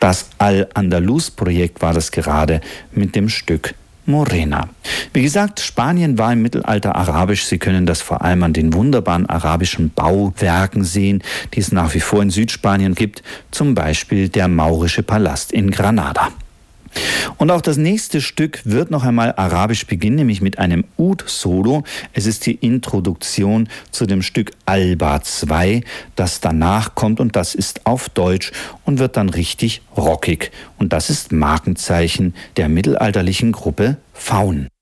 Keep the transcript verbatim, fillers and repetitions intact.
Das Al-Andalus-Projekt war das gerade mit dem Stück Morena. Wie gesagt, Spanien war im Mittelalter arabisch. Sie können das vor allem an den wunderbaren arabischen Bauwerken sehen, die es nach wie vor in Südspanien gibt, zum Beispiel der Maurische Palast in Granada. Und auch das nächste Stück wird noch einmal arabisch beginnen, nämlich mit einem Ud-Solo. Es ist die Introduktion zu dem Stück Alba zwei, das danach kommt, und das ist auf Deutsch und wird dann richtig rockig. Und das ist Markenzeichen der mittelalterlichen Gruppe Faun.